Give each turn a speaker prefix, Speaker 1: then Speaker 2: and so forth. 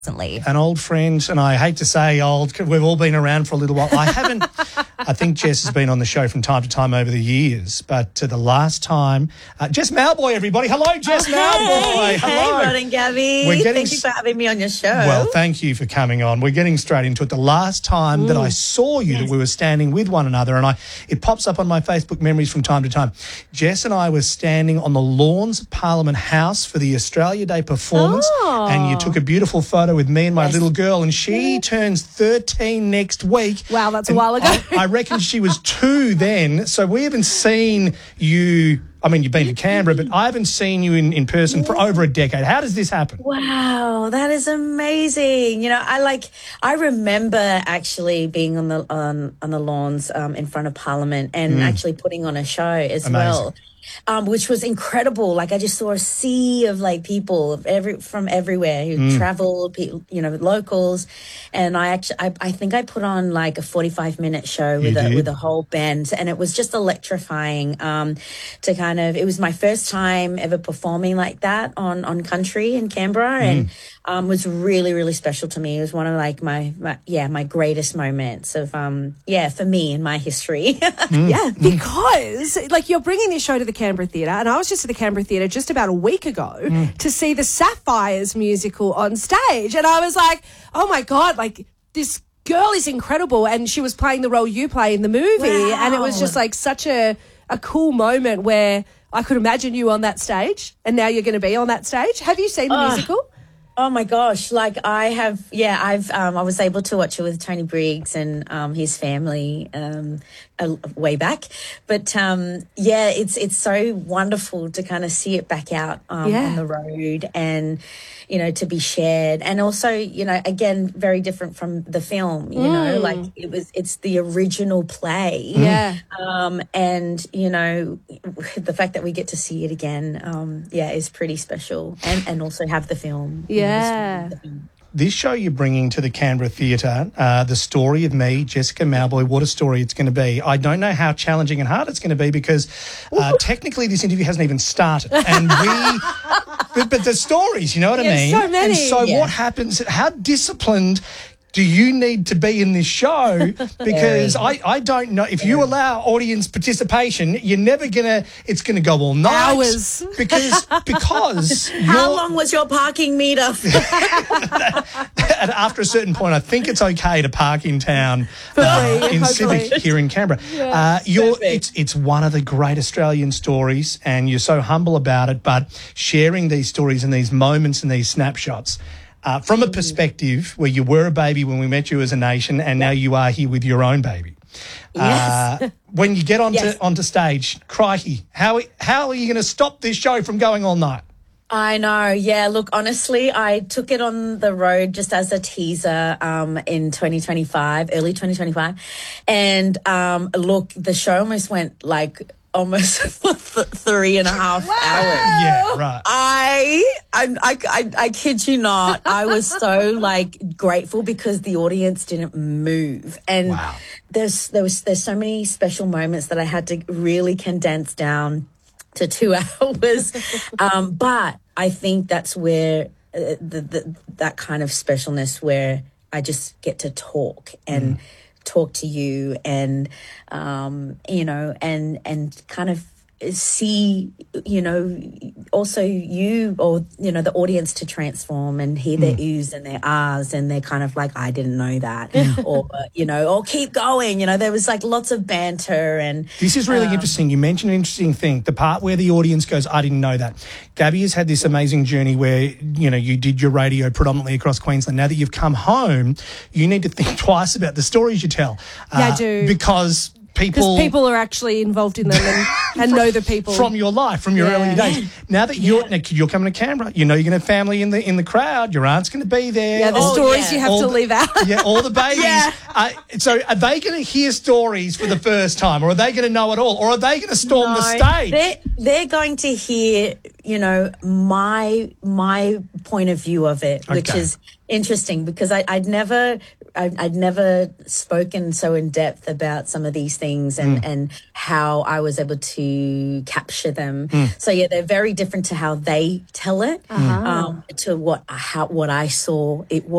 Speaker 1: recently.
Speaker 2: An old friend, and I hate to say old, we've all been around for a little while. I think Jess has been on the show from time to time over the years, but the last time, Jess Mauboy, everybody. Hello, Jess Mauboy. Hello.
Speaker 3: Hey, Rod and Gabby. Thank you for having me on your show.
Speaker 2: Well, thank you for coming on. We're getting straight into it. The last time that I saw you, that we were standing with one another, and it pops up on my Facebook memories from time to time. Jess and I were standing on the lawns of Parliament House for the Australia Day performance, and you took a beautiful photo with me and my little girl, and she turns 13 next week.
Speaker 1: Wow, that's a while ago.
Speaker 2: I reckon she was 2 then, so we haven't seen you. I mean, you've been to Canberra, but I haven't seen you in person for over a decade. How does this happen?
Speaker 3: Wow, that is amazing. You know, I remember actually being on the lawns in front of Parliament and actually putting on a show as well. Which was incredible. Like, I just saw a sea of people from everywhere who traveled, locals, and I think I put on like a 45-minute show with a whole band, and it was just electrifying. It was my first time ever performing like that on country in Canberra, and was really, really special to me. It was one of my greatest moments of for me in my history.
Speaker 1: Because you're bringing this show to the Canberra Theatre, and I was just at the Canberra Theatre just about a week ago to see the Sapphires musical on stage, and I was like, oh my God, this girl is incredible, and she was playing the role you play in the movie, and it was just such a cool moment where I could imagine you on that stage, and now you're going to be on that stage. Have you seen the musical?
Speaker 3: Oh my gosh! I have. Yeah, I was able to watch it with Tony Briggs and his family way back, but it's so wonderful to kind of see it back out on the road, and to be shared, and also again very different from the film. It's the original play. And the fact that we get to see it again, is pretty special, and also have the film.
Speaker 2: This show you're bringing to the Canberra Theatre, the story of me, Jessica Mauboy, what a story it's going to be. I don't know how challenging and hard it's going to be because technically this interview hasn't even started. And but the stories, you know what I mean?
Speaker 1: So many.
Speaker 2: And so what happens, how disciplined do you need to be in this show? Because I don't know, if you allow audience participation, you're never it's gonna go all night.
Speaker 1: Hours.
Speaker 2: Because
Speaker 3: how long was your parking meter?
Speaker 2: And after a certain point, I think it's okay to park in town in Civic here in Canberra. It's one of the great Australian stories, and you're so humble about it, but sharing these stories and these moments and these snapshots from a perspective where you were a baby when we met you as a nation, and now you are here with your own baby. When you get onto stage, crikey, how are you going to stop this show from going all night?
Speaker 3: I know. Yeah. Look, honestly, I took it on the road just as a teaser in 2025, early 2025. And look, the show almost went almost 3.5 hours.
Speaker 2: Yeah, right.
Speaker 3: I kid you not. I was so grateful because the audience didn't move, and there's so many special moments that I had to really condense down to 2 hours. But I think that's where that kind of specialness where I just get to talk and talk to you and and kind of see also you or the audience to transform and hear their oohs and their ahs, and they're kind of I didn't know that, or or keep going. There was lots of banter, and
Speaker 2: this is really interesting. You mentioned an interesting thing, the part where the audience goes, I didn't know that. Gabby has had this amazing journey where you did your radio predominantly across Queensland. Now that you've come home, you need to think twice about the stories you tell.
Speaker 1: I do,
Speaker 2: because
Speaker 1: people are actually involved in them and know the people
Speaker 2: from your life, from your early days. Now that you're coming to Canberra, you're going to have family in the crowd. Your aunt's going to be there.
Speaker 1: Yeah, the stories you have to leave out.
Speaker 2: Yeah, all the babies. So are they going to hear stories for the first time, or are they going to know it all, or are they going to storm the stage?
Speaker 3: They're going to hear you know, my point of view of it, which is interesting because I'd never spoken so in depth about some of these things and how I was able to capture them. So yeah, they're very different to how they tell it, to what I saw it was.